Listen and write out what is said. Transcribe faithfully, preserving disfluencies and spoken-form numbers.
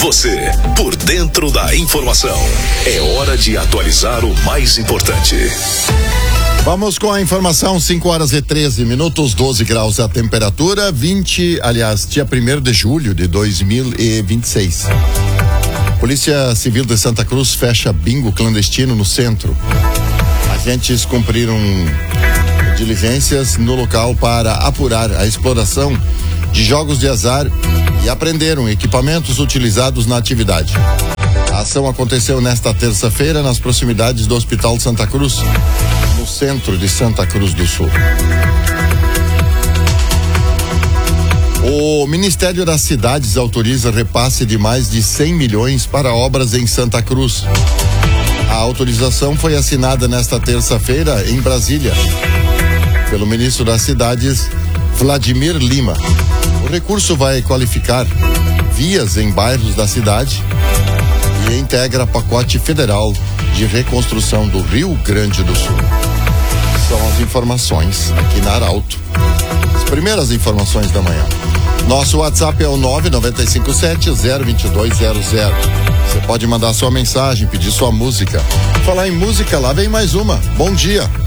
Você, por dentro da informação. É hora de atualizar o mais importante. Vamos com a informação, cinco horas e treze minutos, doze graus a temperatura, vinte, aliás, dia primeiro de julho de dois mil e vinte e seis. Polícia Civil de Santa Cruz fecha bingo clandestino no centro. Agentes cumpriram diligências no local para apurar a exploração de jogos de azar e apreenderam equipamentos utilizados na atividade. A ação aconteceu nesta terça-feira nas proximidades do Hospital Santa Cruz, no centro de Santa Cruz do Sul. O Ministério das Cidades autoriza repasse de mais de cem milhões para obras em Santa Cruz. A autorização foi assinada nesta terça-feira em Brasília pelo ministro das Cidades, Vladimir Lima. O recurso vai qualificar vias em bairros da cidade e integra pacote federal de reconstrução do Rio Grande do Sul. São as informações aqui na Arauto. As primeiras informações da manhã. Nosso WhatsApp é o nove nove cinco sete, zero dois dois zero zero. Você pode mandar sua mensagem, pedir sua música. Falar em música, lá vem mais uma. Bom dia.